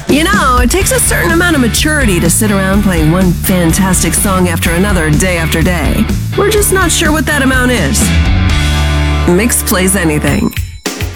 You know, it takes a certain amount of maturity to sit around playing one fantastic song after another, day after day. We're just not sure what that amount is. Mix plays anything.